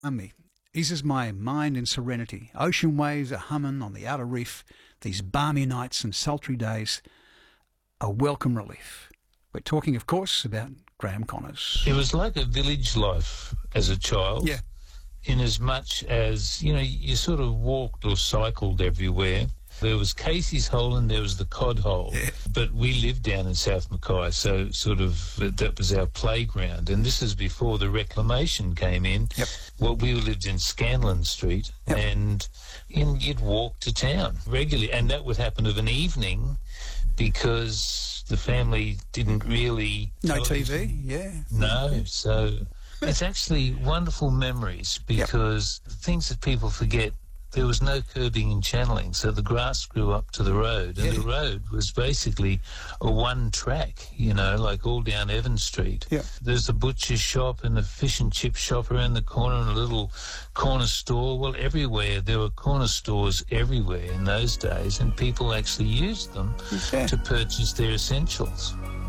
Me eases my mind in serenity. Ocean waves are humming on the outer reef. These balmy nights and sultry days are welcome relief. We're talking, of course, about Graham Connors. It was like a village life as a child. Yeah. In as much as, you sort of walked or cycled everywhere. There was Casey's Hole and there was the Cod Hole. Yeah. But we lived down in South Mackay, so sort of that was our playground. And this is before the reclamation came in. Yep. Well, we lived in Scanlon Street, Yep. and you'd walk to town regularly. And that would happen of an evening because the family didn't really... No TV, yeah. No, so it's actually wonderful memories because things that people forget, there was no curbing and channeling, so the grass grew up to the road, and the road was basically a one track, like all down Evans Street. Yeah. There's a butcher's shop and a fish and chip shop around the corner and a little corner store. Well, everywhere, there were corner stores everywhere in those days, and people actually used them to purchase their essentials.